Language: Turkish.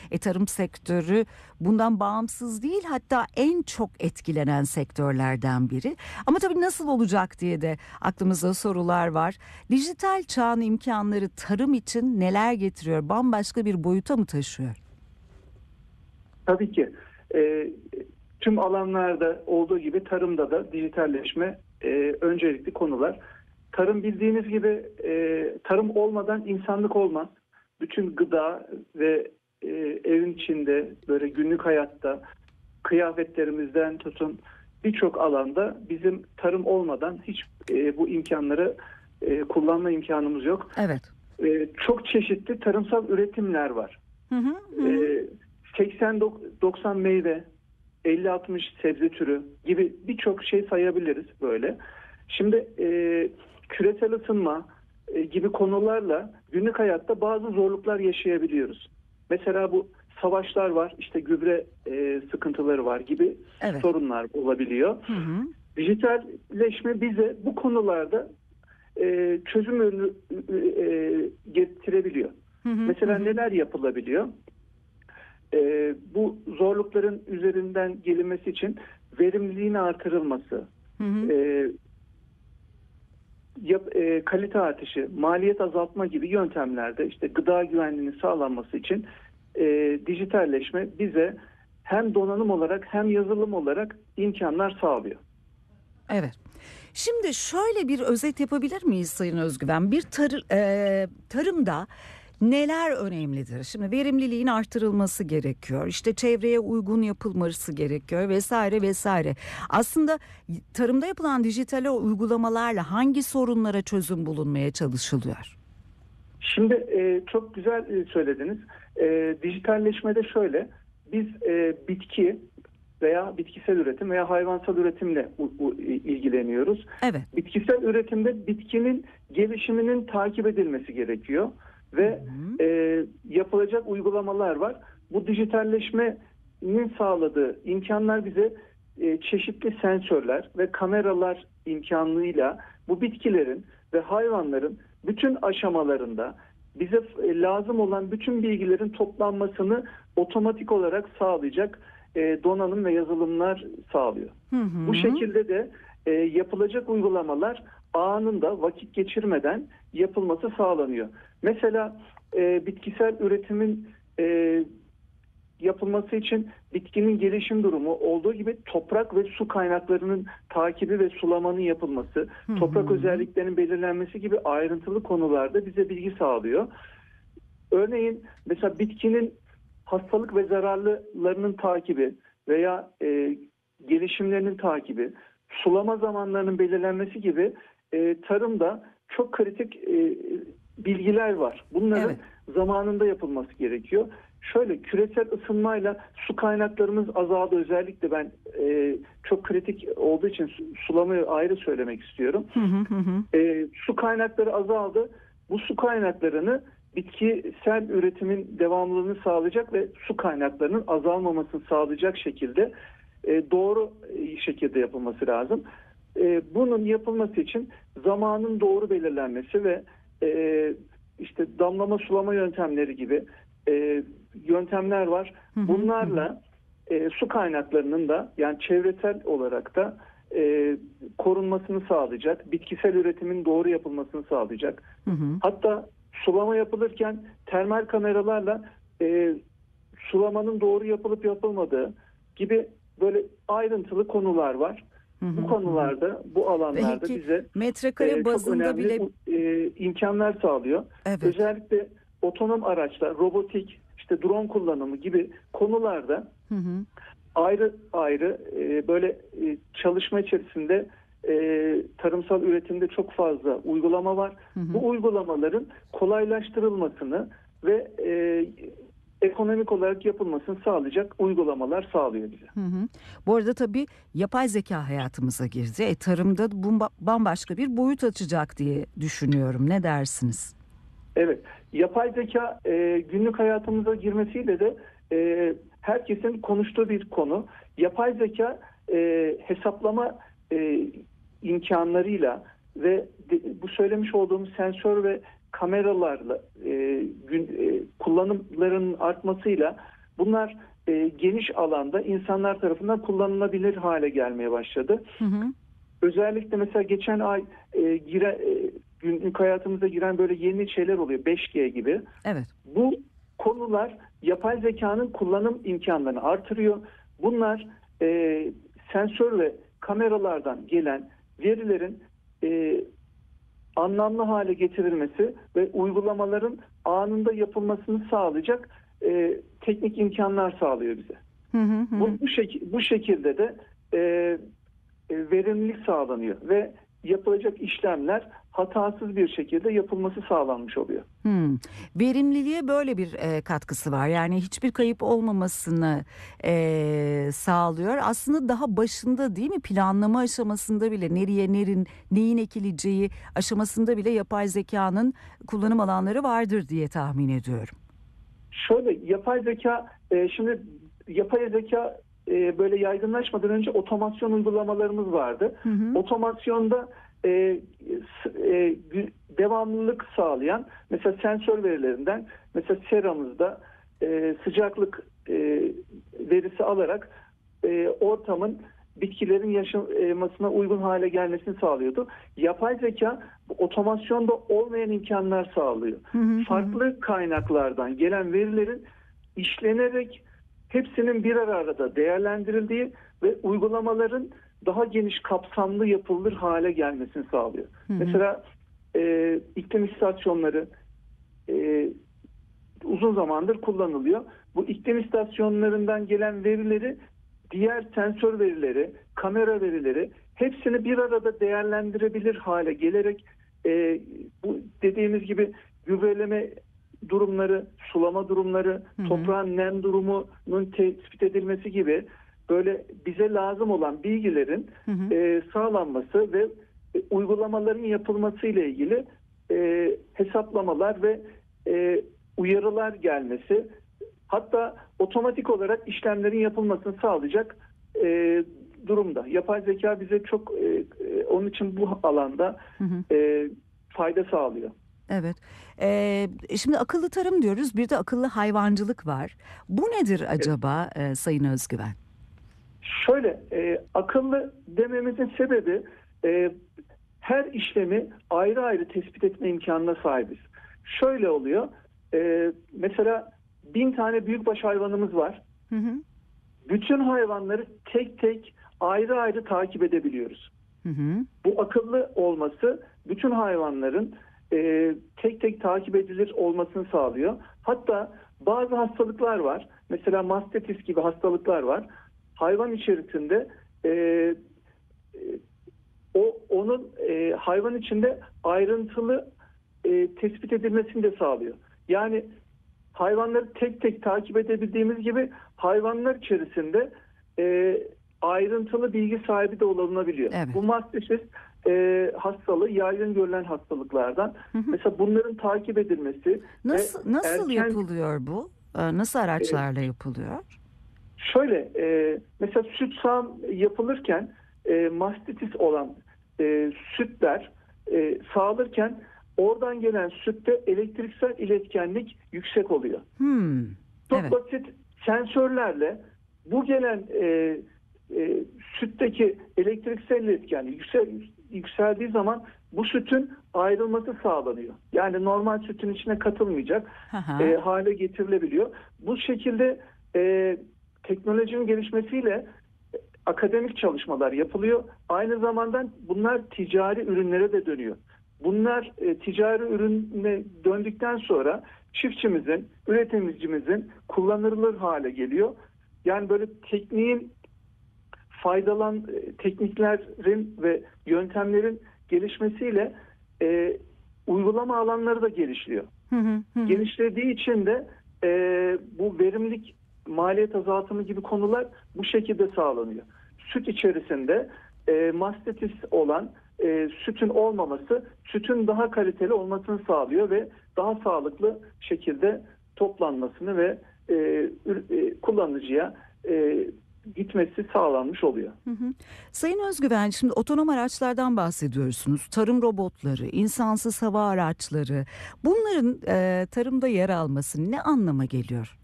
Tarım sektörü bundan bağımsız değil, hatta en çok etkilenen sektörlerden biri. Ama tabii nasıl olacak diye de aklımızda sorular var. Dijital çağın imkanları tarım için neler getiriyor? Bambaşka bir boyuta mı taşıyor? Tabii ki. Tüm alanlarda olduğu gibi tarımda da dijitalleşme öncelikli konular. Tarım bildiğiniz gibi tarım olmadan insanlık olmaz. Bütün gıda ve evin içinde böyle günlük hayatta kıyafetlerimizden tutun birçok alanda bizim tarım olmadan hiç bu imkanları kullanma imkanımız yok. Evet. Çok çeşitli tarımsal üretimler var. 80-90 meyve, 50-60 sebze türü gibi birçok şey sayabiliriz böyle. Şimdi küresel ısınma gibi konularla günlük hayatta bazı zorluklar yaşayabiliyoruz. Mesela bu savaşlar var, işte gübre sıkıntıları var gibi sorunlar olabiliyor. Dijitalleşme bize bu konularda çözüm getirebiliyor. Mesela neler yapılabiliyor? Bu zorlukların üzerinden gelinmesi için verimliliğin artırılması, kalite artışı, maliyet azaltma gibi yöntemlerde işte gıda güvenliğinin sağlanması için dijitalleşme bize hem donanım olarak hem yazılım olarak imkanlar sağlıyor. Evet. Şimdi şöyle bir özet yapabilir miyiz Sayın Özgüven? Bir tarımda neler önemlidir? Şimdi verimliliğin artırılması gerekiyor. İşte çevreye uygun yapılması gerekiyor vesaire vesaire. Aslında tarımda yapılan dijital uygulamalarla hangi sorunlara çözüm bulunmaya çalışılıyor? Şimdi çok güzel söylediniz. Dijitalleşmede şöyle, biz bitki veya bitkisel üretim veya hayvansal üretimle ilgileniyoruz. Evet. Bitkisel üretimde bitkinin gelişiminin takip edilmesi gerekiyor ve yapılacak uygulamalar var. Bu dijitalleşmenin sağladığı imkanlar bize çeşitli sensörler ve kameralar imkanıyla bu bitkilerin ve hayvanların bütün aşamalarında bize lazım olan bütün bilgilerin toplanmasını otomatik olarak sağlayacak donanım ve yazılımlar sağlıyor. Bu şekilde de yapılacak uygulamalar anında vakit geçirmeden yapılması sağlanıyor. Mesela bitkisel üretimin yapılması için bitkinin gelişim durumu olduğu gibi toprak ve su kaynaklarının takibi ve sulamanın yapılması, toprak özelliklerinin belirlenmesi gibi ayrıntılı konularda bize bilgi sağlıyor. Örneğin mesela bitkinin hastalık ve zararlarının takibi veya gelişimlerinin takibi, sulama zamanlarının belirlenmesi gibi tarımda çok kritik bilgiler var. Bunların zamanında yapılması gerekiyor. Şöyle, küresel ısınmayla su kaynaklarımız azaldı. Özellikle ben çok kritik olduğu için sulamayı ayrı söylemek istiyorum. Su kaynakları azaldı. Bu su kaynaklarını bitkisel üretimin devamlılığını sağlayacak ve su kaynaklarının azalmamasını sağlayacak şekilde doğru şekilde yapılması lazım. Bunun yapılması için zamanın doğru belirlenmesi ve işte damlama sulama yöntemleri gibi yöntemler var. Bunlarla su kaynaklarının da yani çevresel olarak da korunmasını sağlayacak, bitkisel üretimin doğru yapılmasını sağlayacak. Hatta sulama yapılırken termal kameralarla sulamanın doğru yapılıp yapılmadığı gibi böyle ayrıntılı konular var. Bu konularda, bu alanlarda bize metrekare bazında çok önemli imkanlar sağlıyor. Özellikle otonom araçlar, robotik, işte drone kullanımı gibi konularda ayrı ayrı böyle çalışma içerisinde tarımsal üretimde çok fazla uygulama var. Bu uygulamaların kolaylaştırılmasını ve ekonomik olarak yapılmasını sağlayacak uygulamalar sağlıyor bize. Bu arada tabii yapay zeka hayatımıza girdi. Tarımda bambaşka bir boyut açacak diye düşünüyorum. Ne dersiniz? Evet. Yapay zeka günlük hayatımıza girmesiyle de herkesin konuştuğu bir konu. Yapay zeka hesaplama imkanlarıyla ve bu söylemiş olduğumuz sensör ve kameralarla kullanımların artmasıyla bunlar geniş alanda insanlar tarafından kullanılabilir hale gelmeye başladı. Hı hı. Özellikle mesela geçen ay günlük hayatımıza giren böyle yeni şeyler oluyor. 5G gibi. Evet. Bu konular yapay zekanın kullanım imkanlarını artırıyor. Bunlar sensör ve kameralardan gelen verilerin anlamlı hale getirilmesi ve uygulamaların anında yapılmasını sağlayacak teknik imkanlar sağlıyor bize. Hı hı hı. Bu şekilde de verimlilik sağlanıyor ve yapılacak işlemler hatasız bir şekilde yapılması sağlanmış oluyor. Verimliliğe böyle bir katkısı var. Yani hiçbir kayıp olmamasını sağlıyor. Aslında daha başında değil mi, planlama aşamasında bile nereye neyin ekileceği aşamasında bile yapay zekanın kullanım alanları vardır diye tahmin ediyorum. Şöyle yapay zeka şimdi yapay zeka böyle yaygınlaşmadan önce otomasyon uygulamalarımız vardı. Hı hı. Otomasyonda devamlılık sağlayan mesela sensör verilerinden mesela seramızda sıcaklık verisi alarak ortamın bitkilerin yaşamasına uygun hale gelmesini sağlıyordu. Yapay zeka otomasyonda olmayan imkanlar sağlıyor. Hı hı. Farklı kaynaklardan gelen verilerin işlenerek hepsinin bir arada değerlendirildiği ve uygulamaların daha geniş kapsamlı yapılır hale gelmesini sağlıyor. Hı hı. Mesela iklim istasyonları uzun zamandır kullanılıyor. Bu iklim istasyonlarından gelen verileri, diğer sensör verileri, kamera verileri hepsini bir arada değerlendirebilir hale gelerek bu dediğimiz gibi gübreleme durumları, sulama durumları, hı hı. toprağın nem durumunun tespit edilmesi gibi böyle bize lazım olan bilgilerin Hı hı. sağlanması ve uygulamaların yapılması ile ilgili hesaplamalar ve uyarılar gelmesi, hatta otomatik olarak işlemlerin yapılmasını sağlayacak durumda. Yapay zeka bize çok onun için bu alanda Hı hı. fayda sağlıyor. Evet. Şimdi akıllı tarım diyoruz, bir de akıllı hayvancılık var. Bu nedir acaba Sayın Özgüven? Şöyle akıllı dememizin sebebi her işlemi ayrı ayrı tespit etme imkanına sahibiz. Şöyle oluyor. Mesela 1000 tane büyükbaş hayvanımız var. Hı hı. Bütün hayvanları tek tek ayrı ayrı takip edebiliyoruz. Hı hı. Bu akıllı olması bütün hayvanların tek tek takip edilir olmasını sağlıyor. Hatta bazı hastalıklar var. Mesela mastitis gibi hastalıklar var. Hayvan içerisinde onun hayvan içinde ayrıntılı tespit edilmesini de sağlıyor. Yani hayvanları tek tek takip edebildiğimiz gibi hayvanlar içerisinde ayrıntılı bilgi sahibi de olunabiliyor. Evet. Bu mastitis hastalığı yaygın görülen hastalıklardan. Hı hı. Mesela bunların takip edilmesi Nasıl yapılıyor bu? Nasıl araçlarla yapılıyor? Şöyle mesela süt sağım yapılırken mastitis olan sütler sağılırken oradan gelen sütte elektriksel iletkenlik yüksek oluyor. Çok Evet. basit sensörlerle bu gelen sütteki elektriksel iletkenlik yükseldiği zaman bu sütün ayrılması sağlanıyor. Yani normal sütün içine katılmayacak hale getirilebiliyor. Bu şekilde teknolojinin gelişmesiyle akademik çalışmalar yapılıyor. Aynı zamanda bunlar ticari ürünlere de dönüyor. Bunlar ticari ürüne döndükten sonra çiftçimizin, üretimcimizin kullanılır hale geliyor. Yani böyle tekniklerin ve yöntemlerin gelişmesiyle uygulama alanları da gelişiyor. Genişlediği için de bu verimlilik, maliyet azaltımı gibi konular bu şekilde sağlanıyor. Süt içerisinde mastitis olan sütün olmaması, sütün daha kaliteli olmasını sağlıyor ve daha sağlıklı şekilde toplanmasını ve kullanıcıya gitmesi sağlanmış oluyor. Sayın Özgüven, şimdi otonom araçlardan bahsediyorsunuz. Tarım robotları, insansız hava araçları. Bunların tarımda yer alması ne anlama geliyor?